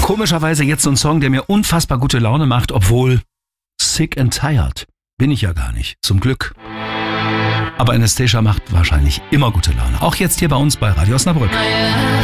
Komischerweise jetzt so ein Song, der mir unfassbar gute Laune macht, obwohl sick and tired bin ich ja gar nicht, zum Glück. Aber Anastacia macht wahrscheinlich immer gute Laune. Auch jetzt hier bei uns bei Radio Osnabrück.